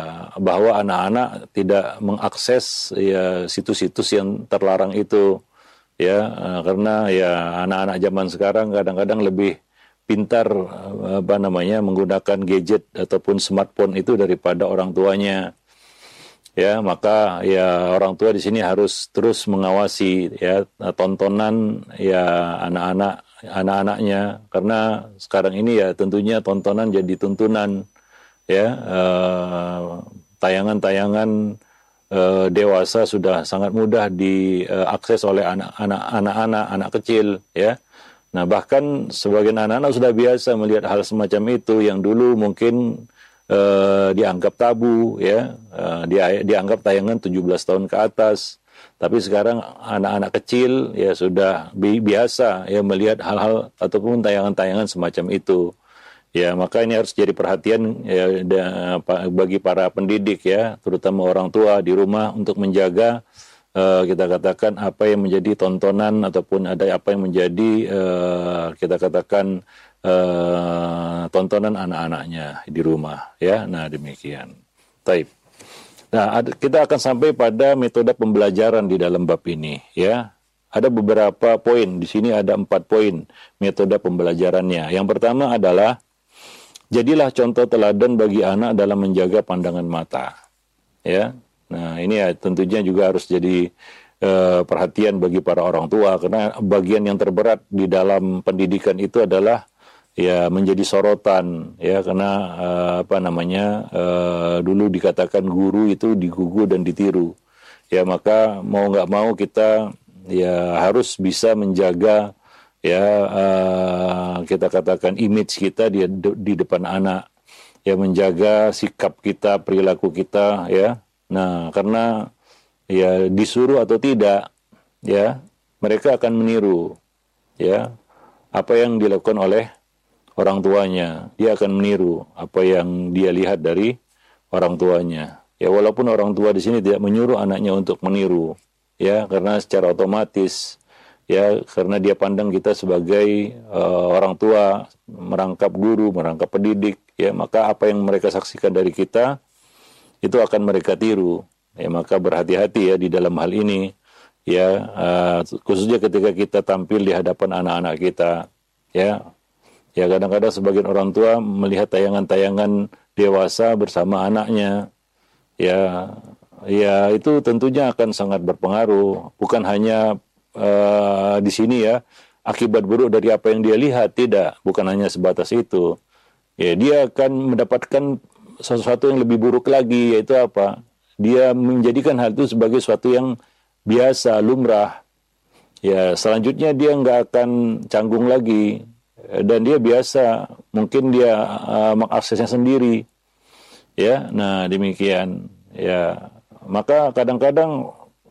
bahwa anak-anak tidak mengakses, ya, situs-situs yang terlarang itu. ya, karena ya anak-anak zaman sekarang kadang-kadang lebih pintar menggunakan gadget ataupun smartphone itu daripada orang tuanya. Ya, maka ya orang tua di sini harus terus mengawasi ya tontonan ya anak-anaknya, karena sekarang ini ya tentunya tontonan jadi tuntunan ya, tayangan-tayangan dewasa sudah sangat mudah diakses oleh anak kecil ya. Nah, bahkan sebagian anak-anak sudah biasa melihat hal semacam itu yang dulu mungkin dianggap tabu ya, dianggap tayangan 17 tahun ke atas. Tapi sekarang anak-anak kecil ya sudah biasa ya melihat hal-hal ataupun tayangan-tayangan semacam itu. Ya, maka ini harus jadi perhatian ya bagi para pendidik ya, terutama orang tua di rumah untuk menjaga kita katakan apa yang menjadi tontonan ataupun ada apa yang menjadi kita katakan tontonan anak-anaknya di rumah ya. Nah, demikian. Taib. Nah, kita akan sampai pada metode pembelajaran di dalam bab ini ya. Ada beberapa poin. Di sini ada 4 poin metode pembelajarannya. Yang pertama adalah jadilah contoh teladan bagi anak dalam menjaga pandangan mata. Ya. Nah, ini ya tentunya juga harus jadi perhatian bagi para orang tua, karena bagian yang terberat di dalam pendidikan itu adalah ya menjadi sorotan ya, karena dulu dikatakan guru itu digugu dan ditiru ya, maka mau nggak mau kita ya harus bisa menjaga ya kita katakan image kita di depan anak ya, menjaga sikap kita, perilaku kita ya. Nah, karena ya disuruh atau tidak ya mereka akan meniru ya apa yang dilakukan oleh orang tuanya. Dia akan meniru apa yang dia lihat dari orang tuanya. Ya, walaupun orang tua di sini tidak menyuruh anaknya untuk meniru, ya, karena secara otomatis, ya, karena dia pandang kita sebagai orang tua, merangkap guru, merangkap pendidik, ya, maka apa yang mereka saksikan dari kita itu akan mereka tiru. Ya, maka berhati-hati ya di dalam hal ini, ya, khususnya ketika kita tampil di hadapan anak-anak kita, ya. Ya, kadang-kadang sebagian orang tua melihat tayangan-tayangan dewasa bersama anaknya, ya itu tentunya akan sangat berpengaruh. Bukan hanya di sini ya akibat buruk dari apa yang dia lihat, tidak, bukan hanya sebatas itu. Ya, dia akan mendapatkan sesuatu yang lebih buruk lagi, yaitu apa? Dia menjadikan hal itu sebagai sesuatu yang biasa, lumrah. Ya, selanjutnya dia nggak akan canggung lagi. Dan dia biasa, mungkin dia mengaksesnya sendiri, ya. Nah, demikian, ya. Maka kadang-kadang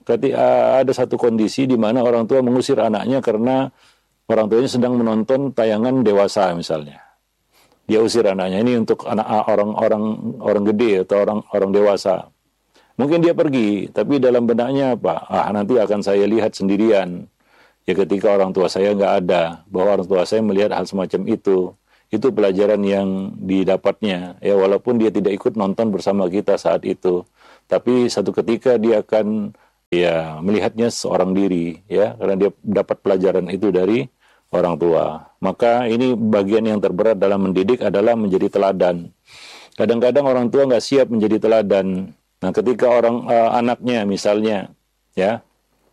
ada satu kondisi di mana orang tua mengusir anaknya karena orang tuanya sedang menonton tayangan dewasa misalnya. Dia usir anaknya, ini untuk anak orang gede atau orang dewasa. Mungkin dia pergi, tapi dalam benaknya apa? Nanti akan saya lihat sendirian. Ya, ketika orang tua saya nggak ada, bahwa orang tua saya melihat hal semacam itu pelajaran yang didapatnya. Ya, walaupun dia tidak ikut nonton bersama kita saat itu, tapi satu ketika dia akan ya melihatnya seorang diri, ya, karena dia dapat pelajaran itu dari orang tua. Maka ini bagian yang terberat dalam mendidik adalah menjadi teladan. Kadang-kadang orang tua nggak siap menjadi teladan. Nah, ketika anaknya misalnya, ya,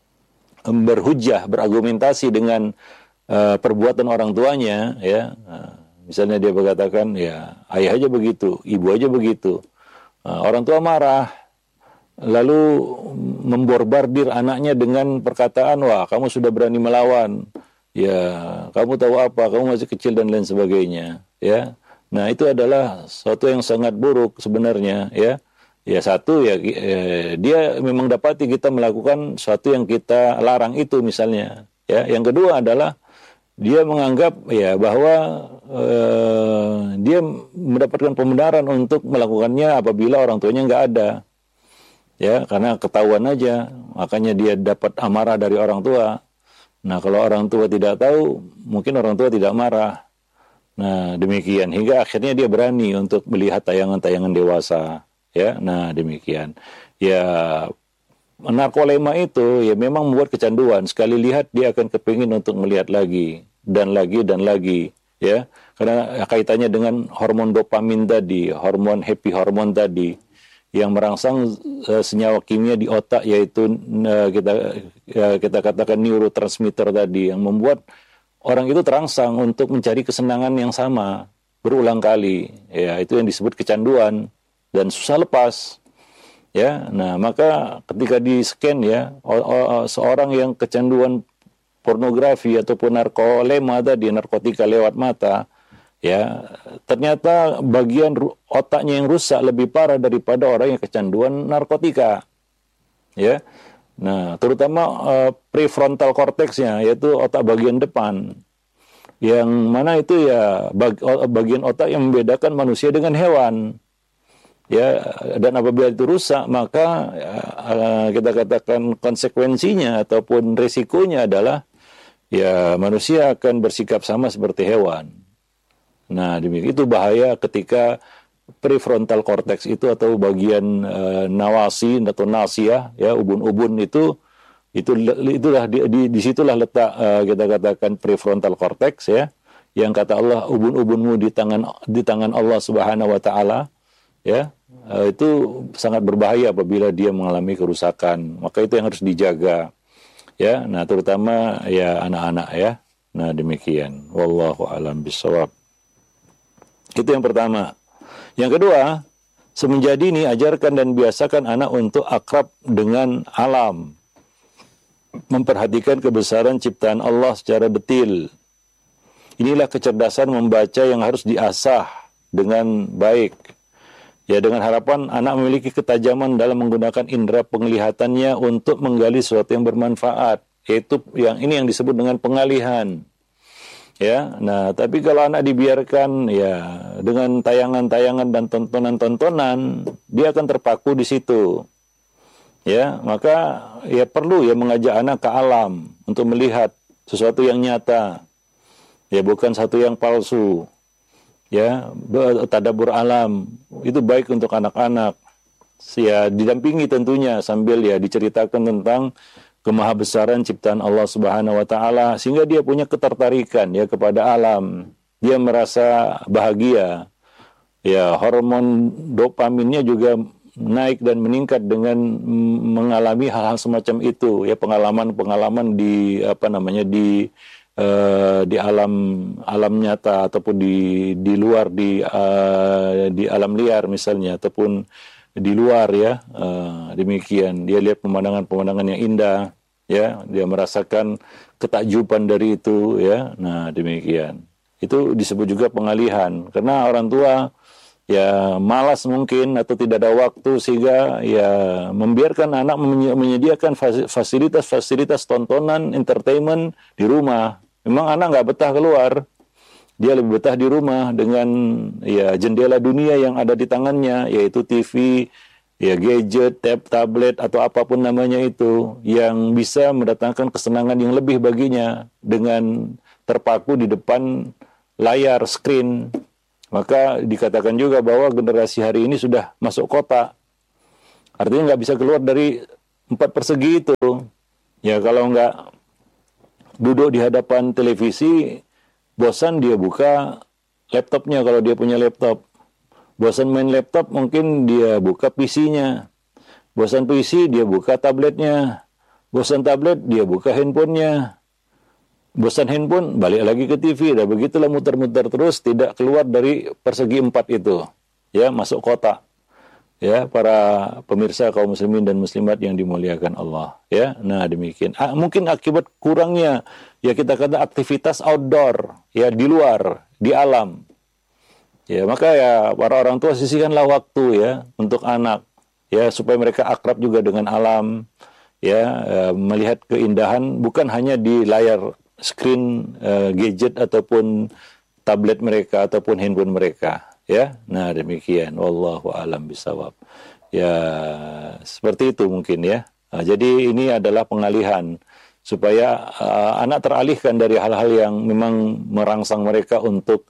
berhujjah, berargumentasi dengan perbuatan orang tuanya, ya, misalnya dia berkatakan, ya, ayah aja begitu, ibu aja begitu, orang tua marah, lalu memborbardir anaknya dengan perkataan, wah, kamu sudah berani melawan, ya, kamu tahu apa, kamu masih kecil dan lain sebagainya, ya. Nah, itu adalah sesuatu yang sangat buruk sebenarnya, ya. Ya, satu ya dia memang dapati kita melakukan sesuatu yang kita larang itu misalnya, ya. Yang kedua adalah dia menganggap ya bahwa dia mendapatkan pembenaran untuk melakukannya apabila orang tuanya nggak ada, ya, karena ketahuan aja, makanya dia dapat amarah dari orang tua. Nah, kalau orang tua tidak tahu, mungkin orang tua tidak marah. Nah, demikian hingga akhirnya dia berani untuk melihat tayangan-tayangan dewasa. Ya, nah demikian. Ya, narkolema itu ya memang membuat kecanduan. Sekali lihat dia akan kepingin untuk melihat lagi dan lagi dan lagi, ya. Karena kaitannya dengan hormon dopamin tadi, hormon happy hormon tadi yang merangsang senyawa kimia di otak, yaitu kita katakan neurotransmitter tadi, yang membuat orang itu terangsang untuk mencari kesenangan yang sama berulang kali. Ya, itu yang disebut kecanduan dan susah lepas. Ya, nah maka ketika di scan ya, seorang yang kecanduan pornografi ataupun narkolema tadi, narkotika lewat mata, ya ternyata bagian otaknya yang rusak lebih parah daripada orang yang kecanduan narkotika. Ya, nah terutama prefrontal cortexnya, yaitu otak bagian depan, yang mana itu ya bagian otak yang membedakan manusia dengan hewan. Ya, dan apabila itu rusak, maka kita katakan konsekuensinya ataupun risikonya adalah ya manusia akan bersikap sama seperti hewan. Nah, demikian itu bahaya ketika prefrontal cortex itu atau bagian nawasi atau nasia, ya ubun-ubun itulah disitulah letak kita katakan prefrontal cortex, ya, yang kata Allah, ubun-ubunmu di tangan Allah Subhanahu wa taala, ya. Itu sangat berbahaya apabila dia mengalami kerusakan. Maka itu yang harus dijaga, ya. Nah, terutama ya anak-anak, ya. Nah, demikian. Wallahu a'lam bishawab. Itu yang pertama. Yang kedua, semenjak dini ajarkan dan biasakan anak untuk akrab dengan alam, memperhatikan kebesaran ciptaan Allah secara detil. Inilah kecerdasan membaca yang harus diasah dengan baik. Ya, dengan harapan anak memiliki ketajaman dalam menggunakan indera penglihatannya untuk menggali sesuatu yang bermanfaat. Yaitu yang disebut dengan pengalihan. Ya, nah tapi kalau anak dibiarkan ya dengan tayangan-tayangan dan tontonan-tontonan, dia akan terpaku di situ. Ya, maka ya perlu ya mengajak anak ke alam untuk melihat sesuatu yang nyata. Ya, bukan satu yang palsu. Ya, tadabbur alam itu baik untuk anak-anak. Ya, didampingi tentunya sambil ya diceritakan tentang kemahabesaran ciptaan Allah Subhanahu wa taala sehingga dia punya ketertarikan ya kepada alam. Dia merasa bahagia. Ya, hormon dopaminnya juga naik dan meningkat dengan mengalami hal-hal semacam itu, ya, pengalaman-pengalaman di di alam nyata ataupun di luar di alam liar misalnya, ataupun di luar, ya. Demikian dia lihat pemandangan-pemandangan yang indah, ya, dia merasakan ketakjuban dari itu, ya. Nah, demikian. Itu disebut juga pengalihan, karena orang tua ya malas mungkin atau tidak ada waktu sehingga ya membiarkan anak menyediakan fasilitas-fasilitas tontonan, entertainment di rumah. Memang anak nggak betah keluar, dia lebih betah di rumah dengan ya jendela dunia yang ada di tangannya, yaitu TV, ya gadget, tablet atau apapun namanya itu, yang bisa mendatangkan kesenangan yang lebih baginya dengan terpaku di depan layar screen. Maka dikatakan juga bahwa generasi hari ini sudah masuk kota. Artinya nggak bisa keluar dari 4 persegi itu. Ya, kalau nggak duduk di hadapan televisi, bosan dia buka laptopnya kalau dia punya laptop. Bosan main laptop, mungkin dia buka PC-nya. Bosan PC, dia buka tabletnya. Bosan tablet, dia buka handphonenya. Bosan handphone, balik lagi ke TV. Dan begitulah muter-muter terus, tidak keluar dari persegi 4 itu. Ya, masuk kota. Ya, para pemirsa kaum muslimin dan muslimat yang dimuliakan Allah. Ya, nah demikian. Mungkin akibat kurangnya, ya kita kata aktivitas outdoor, ya di luar, di alam. Ya, maka ya para orang tua sisihkanlah waktu ya untuk anak, ya supaya mereka akrab juga dengan alam, ya, melihat keindahan bukan hanya di layar screen gadget ataupun tablet mereka ataupun handphone mereka. Ya, nah demikian. Wallahu a'lam bishawab. Ya, seperti itu mungkin, ya. Nah, jadi ini adalah pengalihan supaya anak teralihkan dari hal-hal yang memang merangsang mereka untuk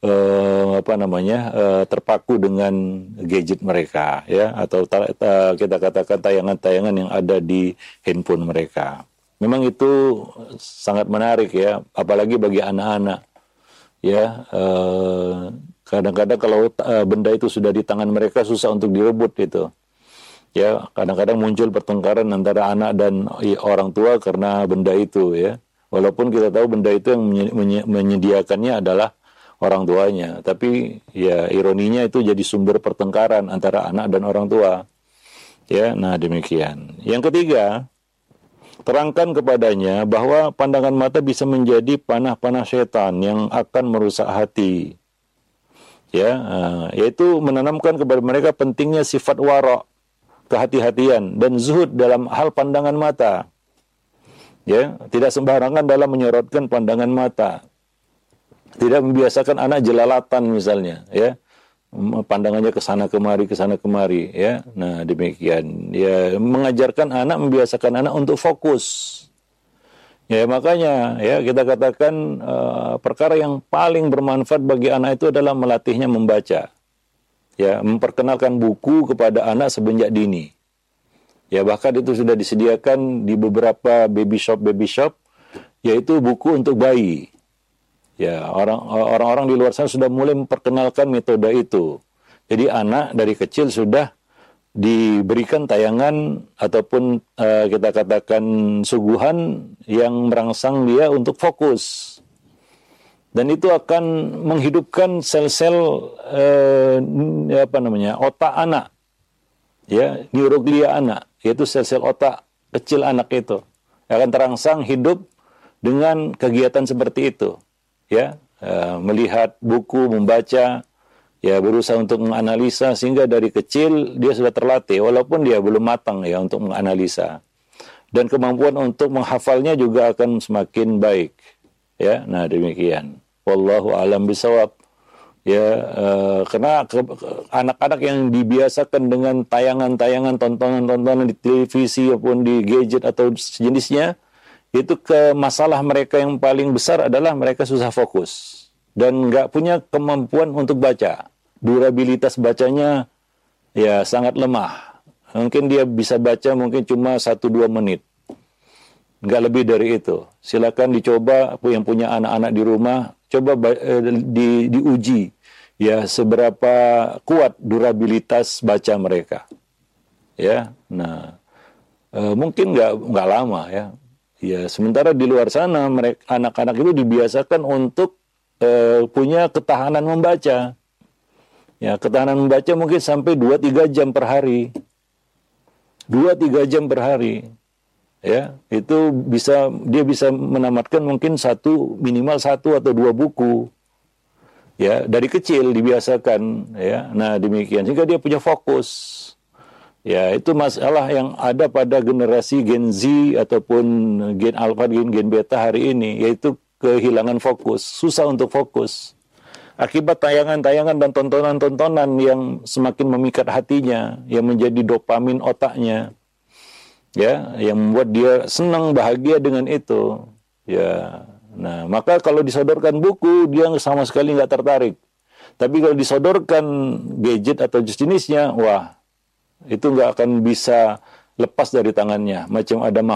terpaku dengan gadget mereka, ya, atau kita katakan tayangan-tayangan yang ada di handphone mereka. Memang itu sangat menarik, ya, apalagi bagi anak-anak, ya. Kadang-kadang kalau benda itu sudah di tangan mereka susah untuk direbut itu. Ya, kadang-kadang muncul pertengkaran antara anak dan orang tua karena benda itu, ya. Walaupun kita tahu benda itu yang menyediakannya adalah orang tuanya, tapi ya ironinya itu jadi sumber pertengkaran antara anak dan orang tua. Ya, nah demikian. Yang ketiga, terangkan kepadanya bahwa pandangan mata bisa menjadi panah-panah setan yang akan merusak hati. Ya, yaitu menanamkan kepada mereka pentingnya sifat wara', kehati-hatian dan zuhud dalam hal pandangan mata. Ya, tidak sembarangan dalam menyorotkan pandangan mata. Tidak membiasakan anak jelalatan misalnya, ya. Pandangannya ke sana kemari, ya. Nah, demikian. Ya, mengajarkan anak, membiasakan anak untuk fokus. Ya, makanya ya kita katakan perkara yang paling bermanfaat bagi anak itu adalah melatihnya membaca. Ya, memperkenalkan buku kepada anak semenjak dini. Ya, bahkan itu sudah disediakan di beberapa baby shop, yaitu buku untuk bayi. Ya, orang-orang di luar sana sudah mulai memperkenalkan metode itu. Jadi anak dari kecil sudah diberikan tayangan ataupun kita katakan suguhan yang merangsang dia untuk fokus, dan itu akan menghidupkan sel-sel otak anak, ya, neuroglia anak, yaitu sel-sel otak kecil anak itu akan terangsang hidup dengan kegiatan seperti itu, ya, melihat buku, membaca. Ya, berusaha untuk menganalisa sehingga dari kecil dia sudah terlatih walaupun dia belum matang, ya, untuk menganalisa, dan kemampuan untuk menghafalnya juga akan semakin baik, ya. Nah, demikian. Wallahu a'lam bishawab. Ya, karena anak-anak yang dibiasakan dengan tayangan-tayangan, tontonan-tontonan di televisi maupun di gadget atau sejenisnya, itu masalah mereka yang paling besar adalah mereka susah fokus dan nggak punya kemampuan untuk baca. Durabilitas bacanya ya sangat lemah. Mungkin dia bisa baca mungkin cuma 1-2 menit. Nggak lebih dari itu. Silakan dicoba, yang punya anak-anak di rumah, coba diuji ya seberapa kuat durabilitas baca mereka. Ya, nah mungkin nggak lama, ya. Ya, sementara di luar sana anak-anak itu dibiasakan untuk punya ketahanan membaca. Ya, ketahanan membaca mungkin sampai 2-3 jam per hari. 2-3 jam per hari. Ya, itu dia bisa menamatkan mungkin minimal 1 atau 2 buku. Ya, dari kecil dibiasakan, ya. Nah, demikian sehingga dia punya fokus. Ya, itu masalah yang ada pada generasi Gen Z ataupun Gen Alpha, Gen Beta hari ini, yaitu kehilangan fokus, susah untuk fokus. Akibat tayangan-tayangan dan tontonan-tontonan yang semakin memikat hatinya, yang menjadi dopamin otaknya, ya, yang membuat dia senang, bahagia dengan itu. Ya, nah, maka kalau disodorkan buku, dia sama sekali nggak tertarik. Tapi kalau disodorkan gadget atau jenisnya, wah, itu nggak akan bisa lepas dari tangannya. Macam ada